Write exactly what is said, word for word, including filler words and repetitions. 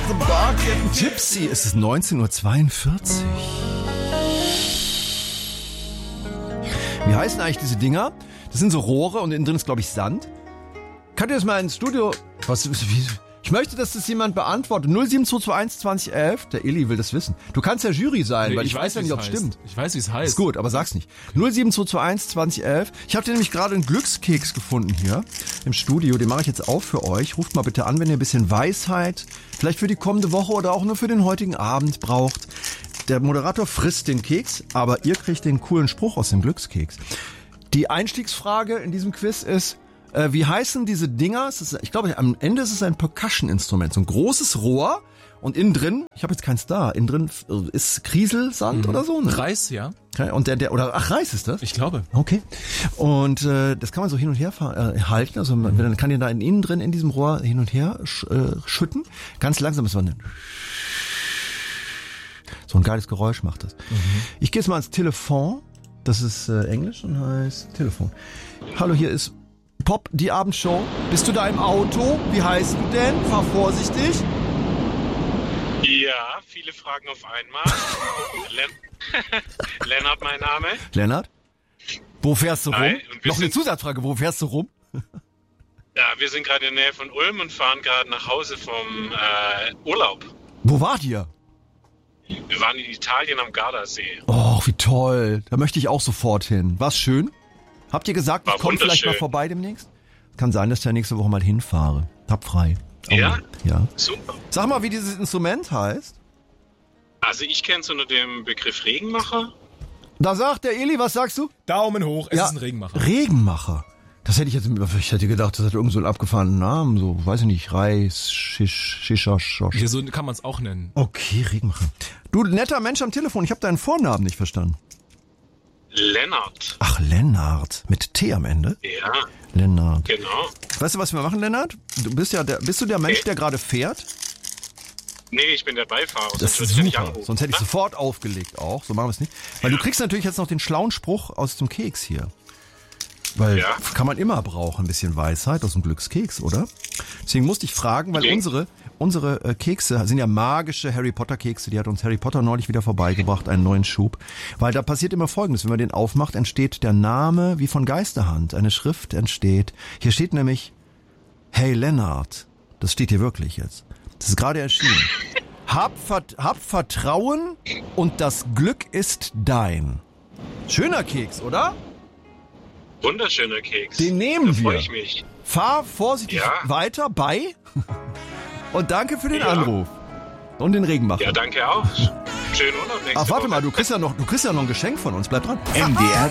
the bar getting tipsy. Es ist neunzehn Uhr zweiundvierzig. Wie heißen eigentlich diese Dinger? Das sind so Rohre und innen drin ist, glaube ich, Sand. Könnt ihr das mal ins Studio... Was, wie, ich möchte, dass das jemand beantwortet. null sieben zwei zwei eins zwanzig elf. Der Illy will das wissen. Du kannst ja Jury sein, nee, weil ich, ich weiß ja nicht, ob es stimmt. Ich weiß, wie es heißt. Ist gut, aber sag's nicht. null sieben zwei zwei eins zwanzig elf. Ich habe dir nämlich gerade einen Glückskeks gefunden hier im Studio. Den mache ich jetzt auf für euch. Ruft mal bitte an, wenn ihr ein bisschen Weisheit, vielleicht für die kommende Woche oder auch nur für den heutigen Abend braucht. Der Moderator frisst den Keks, aber ihr kriegt den coolen Spruch aus dem Glückskeks. Die Einstiegsfrage in diesem Quiz ist, äh, wie heißen diese Dinger? Es ist, ich glaube, am Ende ist es ein Percussion-Instrument. So ein großes Rohr und innen drin, ich habe jetzt keins da, innen drin ist Krieselsand mhm. oder so. Ne? Reis, ja. Okay, und der, der, oder, ach, Reis ist das? Ich glaube. Okay. Und äh, das kann man so hin und her äh, halten. Also man, mhm. dann kann ihr da innen drin in diesem Rohr hin und her sch, äh, schütten. Ganz langsam ist man... So ein geiles Geräusch macht das. Mhm. Ich gehe jetzt mal ans Telefon. Das ist äh, Englisch und heißt Telefon. Hallo, hier ist Pop, die Abendshow. Bist du da im Auto? Wie heißt du denn? Fahr vorsichtig. Ja, viele Fragen auf einmal. Len- Lennart, mein Name. Lennart? Wo fährst du rum? Hi, Noch eine Zusatzfrage. Wo fährst du rum? Ja, wir sind gerade in der Nähe von Ulm und fahren gerade nach Hause vom äh, Urlaub. Wo wart ihr? Wir waren in Italien am Gardasee. Oh, wie toll. Da möchte ich auch sofort hin. War's schön? Habt ihr gesagt, War ich komme vielleicht mal vorbei demnächst? Kann sein, dass ich ja nächste Woche mal hinfahre. Hab frei. Oh, ja? Ja. Super. Sag mal, wie dieses Instrument heißt. Also ich kenne es unter dem Begriff Regenmacher. Da sagt der Eli, was sagst du? Daumen hoch, es ja, ist ein Regenmacher. Regenmacher. Das hätte ich jetzt, ich hätte gedacht, das hat irgend so einen abgefahrenen Namen, so, weiß ich nicht, Reis, Shish, Shisha, Shosh. Hier, so kann man es auch nennen. Okay, Regenmacher. Du, netter Mensch am Telefon, ich habe deinen Vornamen nicht verstanden. Lennart. Ach, Lennart, mit T am Ende? Ja. Lennart. Genau. Weißt du, was wir machen, Lennart? Du bist ja der, bist du der Mensch, der gerade fährt? Nee, ich bin der Beifahrer. Das ist super, sonst hätte ich sofort aufgelegt auch, so machen wir es nicht. Weil ja. Du kriegst natürlich jetzt noch den schlauen Spruch aus dem Keks hier. Weil ja. Kann man immer brauchen, ein bisschen Weisheit aus dem Glückskeks, oder? Deswegen musste ich fragen, weil okay. unsere unsere äh, Kekse sind ja magische Harry Potter Kekse, die hat uns Harry Potter neulich wieder vorbeigebracht, einen neuen Schub. Weil da passiert immer Folgendes, wenn man den aufmacht, entsteht der Name wie von Geisterhand, eine Schrift entsteht. Hier steht nämlich, hey Lennart, das steht hier wirklich jetzt. Das ist gerade erschienen. Hab, Vert- hab Vertrauen und das Glück ist dein. Schöner Keks, oder? Wunderschöner Keks. Den nehmen da wir. Freue ich mich. Fahr vorsichtig ja. weiter bei. Und danke für den ja. Anruf. Und den Regenmacher. Ja, danke auch. Schönen Urlaub nächste Ach, warte Woche. mal, du kriegst ja noch, du kriegst ja noch ein Geschenk von uns. Bleib dran. M D R